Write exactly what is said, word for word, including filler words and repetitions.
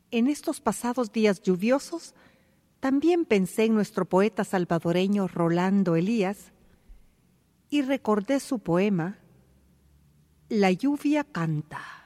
En estos pasados días lluviosos, también pensé en nuestro poeta salvadoreño Rolando Elías y recordé su poema La lluvia canta.